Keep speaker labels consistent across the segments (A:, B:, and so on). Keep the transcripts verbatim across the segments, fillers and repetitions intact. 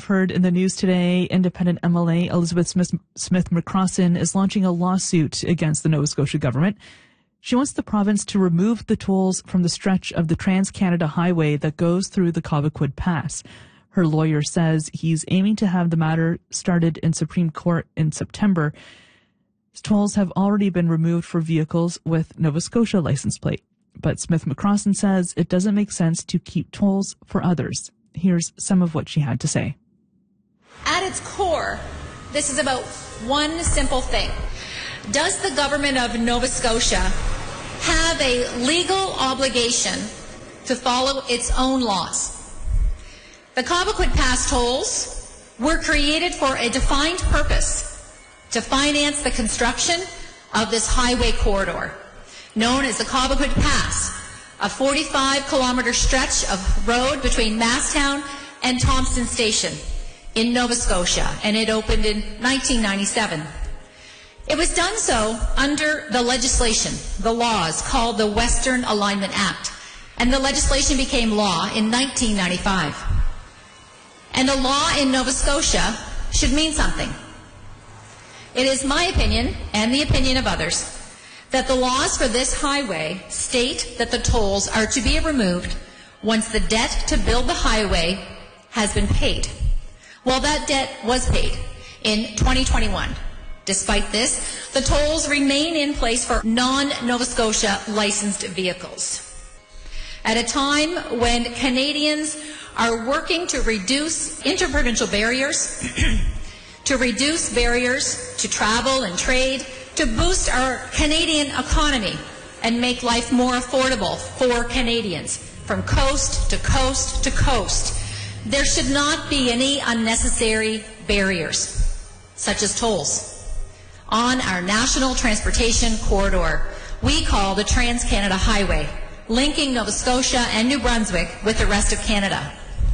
A: heard in the news today, independent M L A Elizabeth Smith, Smith McCrossan is launching a lawsuit against the Nova Scotia government. She wants the province to remove the tolls from the stretch of the Trans-Canada Highway that goes through the Cobequid Pass. Her lawyer says he's aiming to have the matter started in Supreme Court in September. Tolls have already been removed for vehicles with Nova Scotia license plate. But Smith McCrossan says it doesn't make sense to keep tolls for others. Here's some of what she had to say.
B: At its core, this is about one simple thing. Does the government of Nova Scotia have a legal obligation to follow its own laws? The Cobequid Pass tolls were created for a defined purpose, to finance the construction of this highway corridor, known as the Cobequid Pass, a forty-five kilometer stretch of road between Masstown and Thompson Station in Nova Scotia, and it opened in nineteen ninety-seven. It was done so under the legislation, the laws called the Western Alignment Act, and the legislation became law in nineteen ninety-five. And a law in Nova Scotia should mean something. It is my opinion, and the opinion of others, that the laws for this highway state that the tolls are to be removed once the debt to build the highway has been paid. Well, that debt was paid in twenty twenty-one. Despite this, the tolls remain in place for non-Nova Scotia licensed vehicles. At a time when Canadians are working to reduce interprovincial barriers, to reduce barriers to travel and trade, to boost our Canadian economy and make life more affordable for Canadians from coast to coast to coast, there should not be any unnecessary barriers, such as tolls, on our national transportation corridor we call the Trans-Canada Highway, linking Nova Scotia and New Brunswick with the rest of Canada.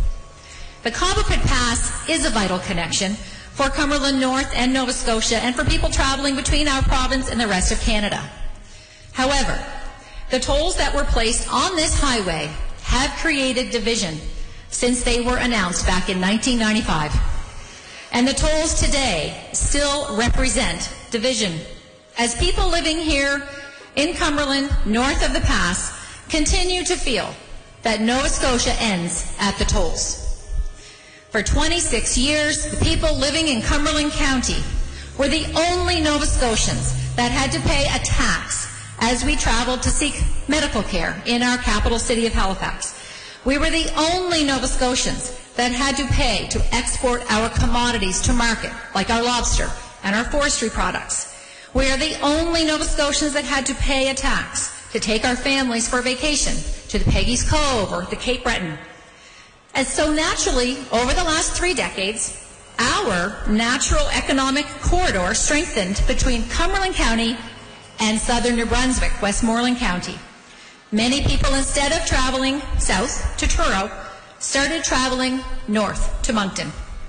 B: The Cobequid Pass is a vital connection for Cumberland North and Nova Scotia and for people traveling between our province and the rest of Canada. However, the tolls that were placed on this highway have created division since they were announced back in nineteen ninety-five. And the tolls today still represent division, as people living here in Cumberland, north of the pass, continue to feel that Nova Scotia ends at the tolls. For twenty-six years, the people living in Cumberland County were the only Nova Scotians that had to pay a tax as we traveled to seek medical care in our capital city of Halifax. We were the only Nova Scotians that had to pay to export our commodities to market, like our lobster and our forestry products. We are the only Nova Scotians that had to pay a tax to take our families for vacation to the Peggy's Cove or the Cape Breton. And so naturally, over the last three decades, our natural economic corridor strengthened between Cumberland County and southern New Brunswick, Westmoreland County. Many people, instead of traveling south to Truro, started traveling north to Moncton.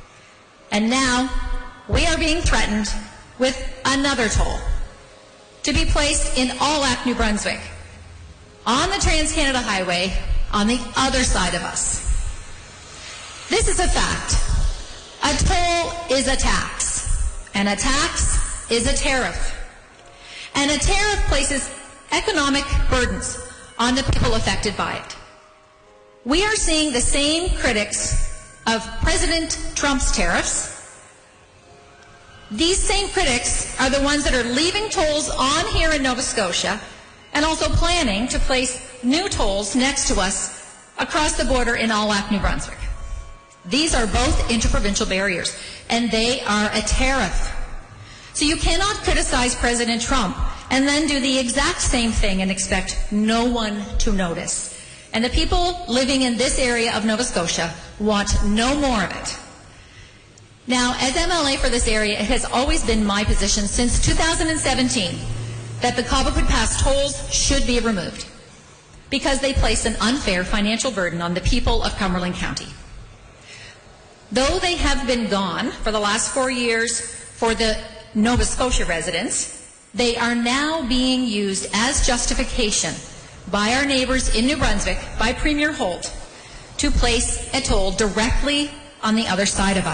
B: And now we are being threatened with another toll to be placed in Aulac, New Brunswick, on the Trans-Canada Highway on the other side of us. This is a fact. A toll is a tax, and a tax is a tariff. And a tariff places economic burdens on the people affected by it. We are seeing the same critics of President Trump's tariffs. These same critics are the ones that are leaving tolls on here in Nova Scotia and also planning to place new tolls next to us across the border in Aulac, New Brunswick. These are both interprovincial barriers, and they are a tariff. So you cannot criticize President Trump and then do the exact same thing and expect no one to notice. And the people living in this area of Nova Scotia want no more of it. Now, as M L A for this area, it has always been my position since two thousand seventeen that the Cobequid Pass tolls should be removed because they place an unfair financial burden on the people of Cumberland County. Though they have been gone for the last four years for the Nova Scotia residents, they are now being used as justification by our neighbours in New Brunswick, by Premier Holt, to place a toll directly on the other side of us.